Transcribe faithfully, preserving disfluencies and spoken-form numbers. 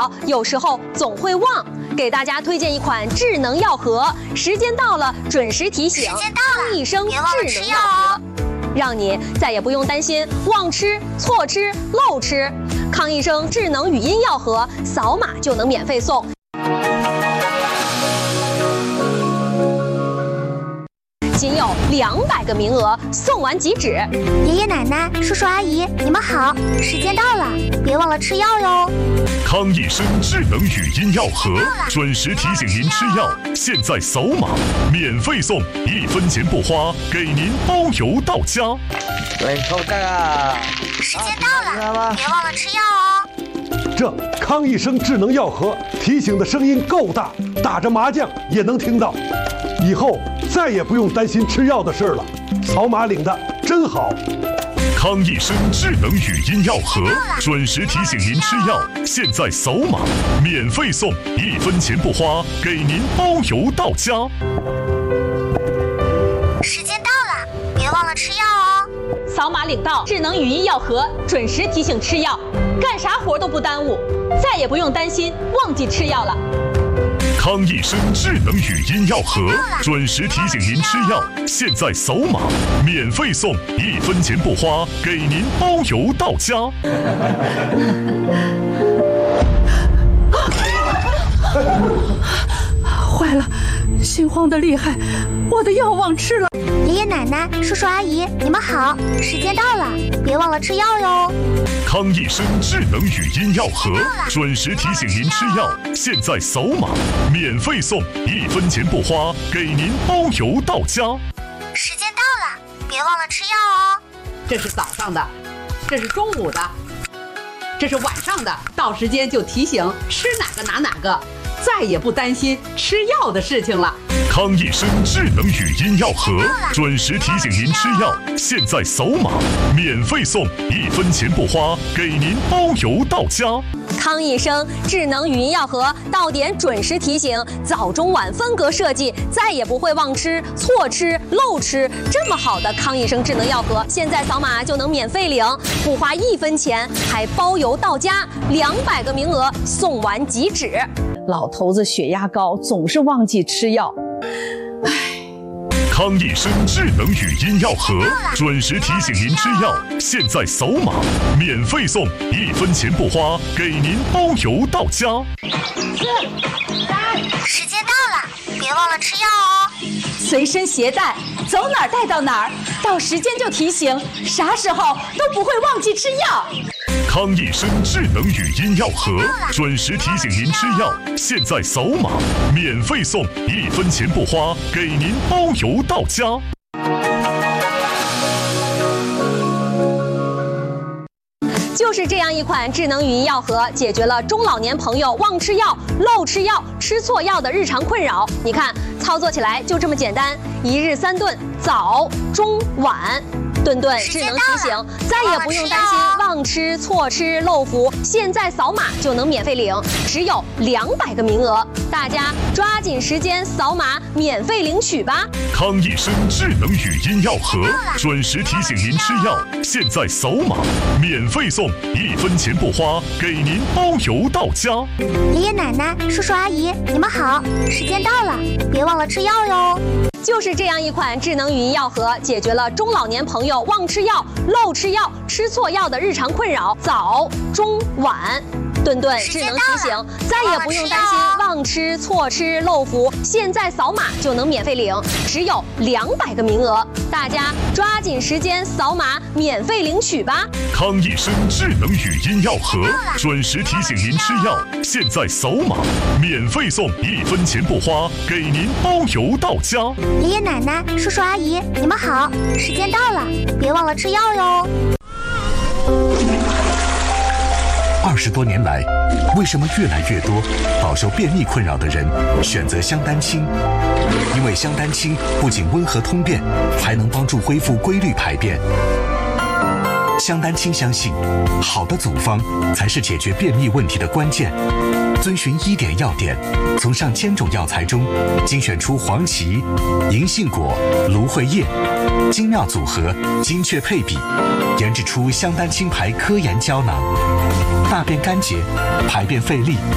好，有时候总会忘。给大家推荐一款智能药盒，时间到了准时提醒， 时间到了， 一生别忘了智能吃药药盒。 哦。 让你再也不用担心忘吃、错吃、漏吃。康医生智能语音药盒，扫码就能免费送。仅有两百个名额，送完即止。 爷爷奶奶、叔叔阿姨，你们好，时间到了，别忘了吃药哟。 康益生智能语音药盒，准时提醒您吃药。现在扫码免费送，一分钱不花，给您包邮到家。 喂，扣这个。 时间到了，别忘了吃药哦。 这康益生智能药盒提醒的声音够大，打着麻将也能听到。以后再也不用担心吃药的事了，扫码领的真好。 康益生智能语音药盒，准时提醒您吃药。现在扫码免费送，一分钱不花，给您包邮到家。 时间到了，别忘了吃药哦。 扫码领到智能语音药盒，准时提醒吃药，干啥活都不耽误，再也不用担心忘记吃药了。 康益生智能语音药盒，准时提醒您吃药。现在扫码免费送，一分钱不花，给您包邮到家。 坏了，心慌的厉害，我的药忘吃了。 爷爷奶奶、叔叔阿姨，你们好，时间到了，别忘了吃药哟。 康益生智能语音药盒，准时提醒您吃药。现在扫码免费送，一分钱不花，给您包邮到家。 时间到了，别忘了吃药哦。 这是早上的，这是中午的，这是晚上的，到时间就提醒吃哪个拿哪个，再也不担心吃药的事情了。 康益生智能语音药盒，准时提醒您吃药。现在扫码免费送，一分钱不花，给您包邮到家。 康益生智能语音药盒到点准时提醒，早中晚分隔设计，再也不会忘吃、错吃、漏吃。这么好的康益生智能药盒，现在扫码就能免费领，不花一分钱，还包邮到家，两百个名额，送完即止。 老头子血压高，总是忘记吃药。 康益生智能语音药盒，准时提醒您吃药。现在扫码免费送，一分钱不花，给您包邮到家。 时间到了，别忘了吃药哦。 随身携带，走哪儿带到哪儿，到时间就提醒，啥时候都不会忘记吃药。 康益生智能语音药盒，准时提醒您吃药。现在扫码免费送，一分钱不花，给您包邮到家。 就是这样一款智能语音药盒，解决了中老年朋友忘吃药、漏吃药、吃错药的日常困扰。你看，操作起来就这么简单，一日三顿，早、中、晚。顿顿智能提醒，再也不用担心忘吃、错吃、漏服。现在扫码就能免费领，只有两百个名额，大家抓紧时间扫码免费领取吧。 康益生智能语音药盒，准时提醒您吃药。现在扫码免费送，一分钱不花，给您包邮到家。 爷爷奶奶、叔叔阿姨，你们好，时间到了，别忘了吃药哟。 就是这样一款智能语音药盒，解决了中老年朋友忘吃药、漏吃药、吃错药的日常困扰。早、中、晚。顿顿智能提醒，再也不用担心忘吃、错吃、漏服。现在扫码就能免费领，只有两百个名额，大家抓紧时间扫码免费领取吧。 康益生智能语音药盒，准时提醒您吃药。现在扫码免费送，一分钱不花，给您包邮到家。 爷爷奶奶、叔叔阿姨，你们好，时间到了，别忘了吃药哟。 二十多年来，为什么越来越多饱受便秘困扰的人选择香丹清？因为香丹清不仅温和通便，还能帮助恢复规律排便。香丹清相信，好的组方才是解决便秘问题的关键。遵循医典要点，从上千种药材中精选出黄芪、银杏果、芦荟叶，精妙组合，精确配比，研制出香丹清牌科研胶囊。大便干结、排便费力、